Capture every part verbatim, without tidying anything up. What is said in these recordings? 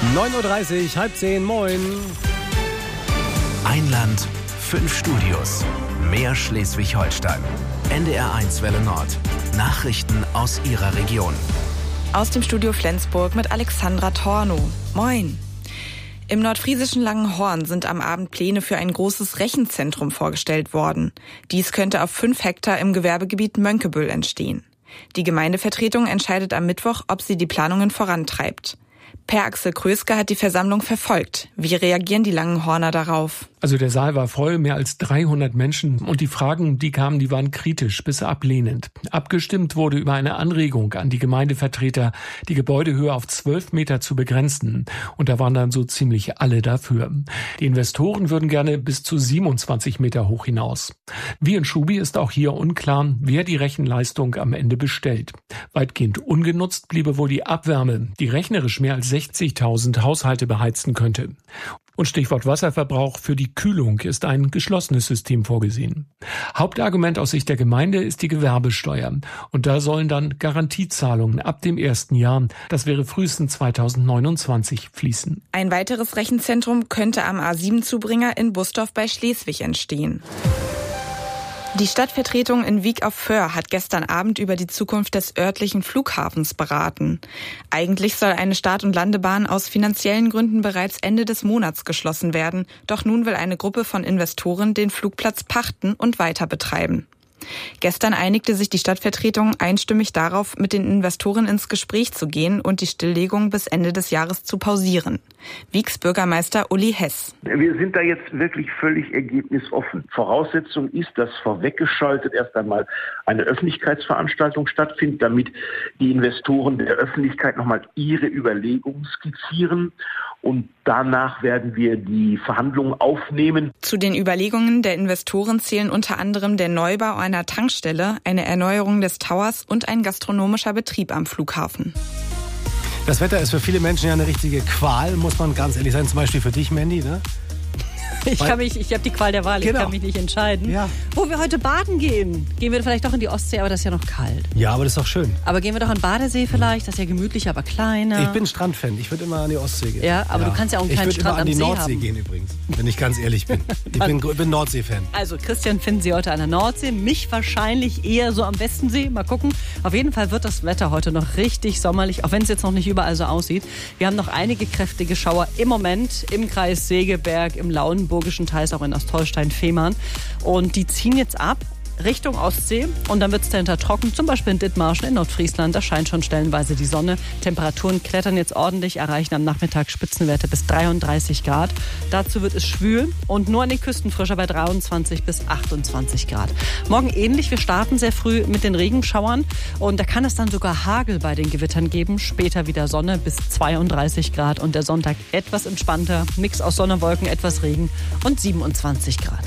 neun Uhr dreißig, halb zehn, moin. Ein Land, fünf Studios, mehr Schleswig-Holstein. N D R eins Welle Nord. Nachrichten aus Ihrer Region. Aus dem Studio Flensburg mit Alexandra Tornow. Moin. Im nordfriesischen Langenhorn sind am Abend Pläne für ein großes Rechenzentrum vorgestellt worden. Dies könnte auf fünf Hektar im Gewerbegebiet Mönckebull entstehen. Die Gemeindevertretung entscheidet am Mittwoch, ob sie die Planungen vorantreibt. Per Axel Kröske hat die Versammlung verfolgt. Wie reagieren die Langenhorner darauf? Also der Saal war voll, mehr als dreihundert Menschen. Und die Fragen, die kamen, die waren kritisch bis ablehnend. Abgestimmt wurde über eine Anregung an die Gemeindevertreter, die Gebäudehöhe auf zwölf Meter zu begrenzen. Und da waren dann so ziemlich alle dafür. Die Investoren würden gerne bis zu siebenundzwanzig Meter hoch hinaus. Wie in Schubi ist auch hier unklar, wer die Rechenleistung am Ende bestellt. Weitgehend ungenutzt bliebe wohl die Abwärme, die rechnerisch mehr als sechzigtausend Haushalte beheizen könnte. Und Stichwort Wasserverbrauch: für die Kühlung ist ein geschlossenes System vorgesehen. Hauptargument aus Sicht der Gemeinde ist die Gewerbesteuer. Und da sollen dann Garantiezahlungen ab dem ersten Jahr, das wäre frühestens zweitausendneunundzwanzig, fließen. Ein weiteres Rechenzentrum könnte am A sieben Zubringer in Bustorf bei Schleswig entstehen. Die Stadtvertretung in Wiek auf Föhr hat gestern Abend über die Zukunft des örtlichen Flughafens beraten. Eigentlich soll eine Start- und Landebahn aus finanziellen Gründen bereits Ende des Monats geschlossen werden. Doch nun will eine Gruppe von Investoren den Flugplatz pachten und weiter betreiben. Gestern einigte sich die Stadtvertretung einstimmig darauf, mit den Investoren ins Gespräch zu gehen und die Stilllegung bis Ende des Jahres zu pausieren. Wieks Bürgermeister Uli Hess. Wir sind da jetzt wirklich völlig ergebnisoffen. Voraussetzung ist, dass vorweggeschaltet erst einmal eine Öffentlichkeitsveranstaltung stattfindet, damit die Investoren der Öffentlichkeit nochmal ihre Überlegungen skizzieren. Und danach werden wir die Verhandlungen aufnehmen. Zu den Überlegungen der Investoren zählen unter anderem der Neubau einer Tankstelle, eine Erneuerung des Towers und ein gastronomischer Betrieb am Flughafen. Das Wetter ist für viele Menschen ja eine richtige Qual, muss man ganz ehrlich sein. Zum Beispiel für dich, Mandy, ne? Ich, kann mich, ich habe die Qual der Wahl, genau. Ich kann mich nicht entscheiden. Ja. Wo wir heute baden gehen. Gehen wir vielleicht doch in die Ostsee, aber das ist ja noch kalt. Ja, aber das ist doch schön. Aber gehen wir doch an den Badesee vielleicht, das ist ja gemütlich, aber kleiner. Ich bin Strandfan, ich würde immer an die Ostsee gehen. Ja, aber ja. Du kannst ja auch einen kleinen Strand am See haben. Ich würde immer an die Nordsee gehen übrigens, wenn ich ganz ehrlich bin. Ich bin, bin Nordsee-Fan. Also Christian finden Sie heute an der Nordsee, mich wahrscheinlich eher so am Westensee. Mal gucken. Auf jeden Fall wird das Wetter heute noch richtig sommerlich, auch wenn es jetzt noch nicht überall so aussieht. Wir haben noch einige kräftige Schauer im Moment im Kreis Segeberg, im Lauenburgischen, teils auch in Ostholstein-Fehmarn. Und die ziehen jetzt ab Richtung Ostsee und dann wird es dahinter trocken, zum Beispiel in Dithmarschen in Nordfriesland. Da scheint schon stellenweise die Sonne. Temperaturen klettern jetzt ordentlich, erreichen am Nachmittag Spitzenwerte bis dreiunddreißig Grad. Dazu wird es schwül und nur an den Küsten frischer bei dreiundzwanzig bis achtundzwanzig Grad. Morgen ähnlich, wir starten sehr früh mit den Regenschauern und da kann es dann sogar Hagel bei den Gewittern geben. Später wieder Sonne bis zweiunddreißig Grad und der Sonntag etwas entspannter. Mix aus Sonne, Wolken, etwas Regen und siebenundzwanzig Grad.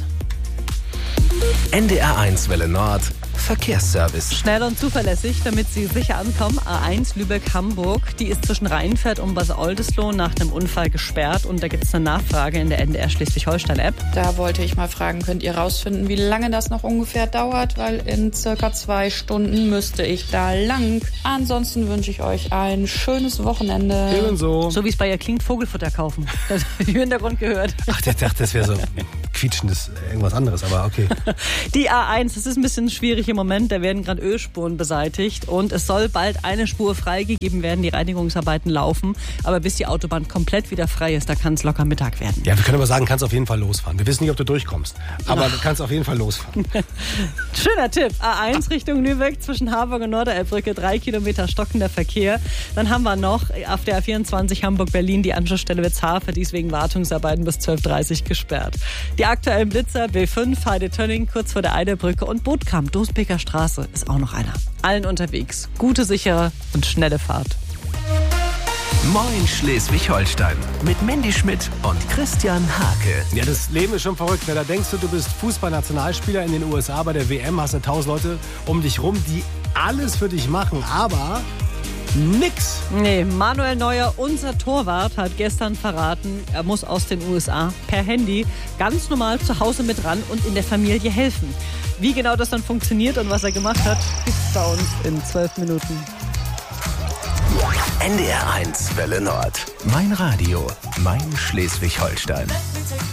N D R eins Welle Nord Verkehrsservice. Schnell und zuverlässig, damit Sie sicher ankommen. A eins Lübeck-Hamburg, die ist zwischen Rheinfeld und Bad Oldesloe nach einem Unfall gesperrt. Und da gibt es eine Nachfrage in der N D R Schleswig-Holstein-App. Da wollte ich mal fragen, könnt ihr rausfinden, wie lange das noch ungefähr dauert? Weil in circa zwei Stunden müsste ich da lang. Ansonsten wünsche ich euch ein schönes Wochenende. Ebenso. So wie es bei ihr klingt, Vogelfutter kaufen. Das habe ich im Hintergrund gehört. Ach, ich dachte, das wäre so quietschendes irgendwas anderes, aber okay. Die A eins, das ist ein bisschen schwierig im Moment. Da werden gerade Ölspuren beseitigt und es soll bald eine Spur freigegeben werden. Die Reinigungsarbeiten laufen. Aber bis die Autobahn komplett wieder frei ist, da kann es locker Mittag werden. Ja, wir können aber sagen, kannst auf jeden Fall losfahren. Wir wissen nicht, ob du durchkommst, aber du kannst auf jeden Fall losfahren. Schöner Tipp. A eins Richtung Lübeck zwischen Harburg und Norderelbbrücke. Drei Kilometer stockender Verkehr. Dann haben wir noch auf der A vierundzwanzig Hamburg-Berlin die Anschlussstelle Witzhafe. Die ist wegen Wartungsarbeiten bis zwölf Uhr dreißig gesperrt. Die aktuellen Blitzer B fünf, Heide-Tönning, kurz vor der Eiderbrücke und Bootkamp, Dosbeker Straße ist auch noch einer. Allen unterwegs. Gute, sichere und schnelle Fahrt. Moin Schleswig-Holstein mit Mandy Schmidt und Christian Hake. Ja, das Leben ist schon verrückt. Da denkst du, du bist Fußballnationalspieler in den U S A bei der W M, hast du tausend Leute um dich rum, die alles für dich machen, aber nix. Nee, Manuel Neuer, unser Torwart, hat gestern verraten, er muss aus den U S A per Handy ganz normal zu Hause mit ran und in der Familie helfen. Wie genau das dann funktioniert und was er gemacht hat, gibt's bei uns in zwölf Minuten. N D R eins Welle Nord. Mein Radio, mein Schleswig-Holstein.